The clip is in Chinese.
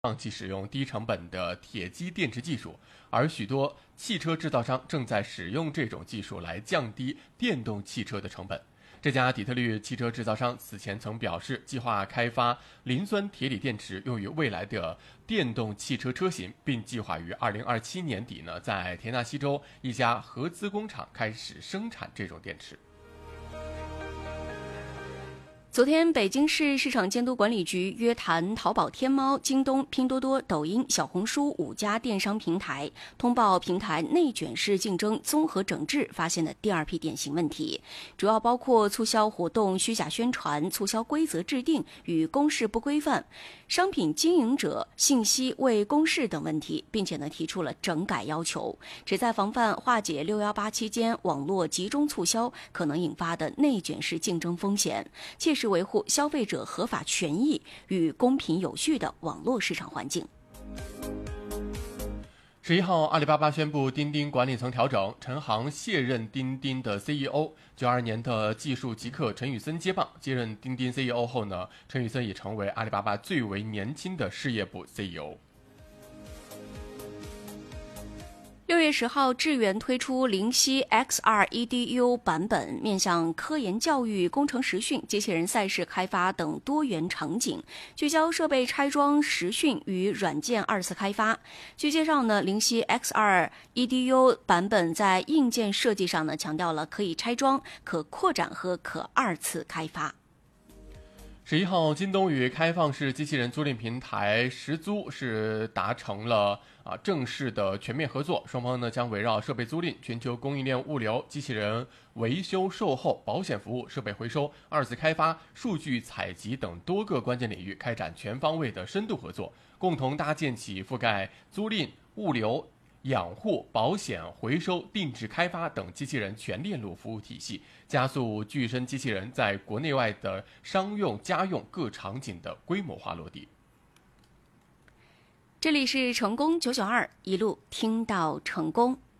放弃使用低成本的铁基电池技术，而许多汽车制造商正在使用这种技术来降低电动汽车的成本。这家底特律汽车制造商此前曾表示，计划开发磷酸铁锂电池用于未来的电动汽车车型，并计划于2027年底在田纳西州一家合资工厂开始生产这种电池。 昨天，北京市市场监督管理局约谈淘宝、天猫、京东、拼多多、抖音、小红书5家电商平台，通报平台内卷式竞争综合整治发现的第2批典型问题，主要包括促销活动虚假宣传、促销规则制定与公示不规范、商品经营者信息未公示等问题，并且提出了整改要求，旨在防范化解618期间网络集中促销可能引发的内卷式竞争风险，切实维护消费者合法权益与公平有序的网络市场环境。 11号，阿里巴巴宣布钉钉管理层调整，陈航卸任钉钉的 CEO，92年的技术极客陈宇森接棒。接任钉钉 CEO 后陈宇森已成为阿里巴巴最为年轻的事业部 CEO。 6月10号，智远推出灵犀 XR EDU 版本，面向科研教育、工程实训、机器人赛事开发等多元场景，聚焦设备拆装、实训与软件2次开发。据介绍灵犀 XR EDU 版本在硬件设计上强调了可以拆装、可扩展和可2次开发。 11号，京东与开放式机器人租赁平台实租是达成了正式的全面合作，双方将围绕设备租赁、全球供应链物流、机器人维修售后、保险服务、设备回收、2次开发、数据采集等多个关键领域开展全方位的深度合作，共同搭建起覆盖租赁、物流、养护、保险、回收、定制开发等机器人全链路服务体系，加速具身机器人在国内外的商用、家用各场景的规模化落地。 这里是成功992，一路听到成功。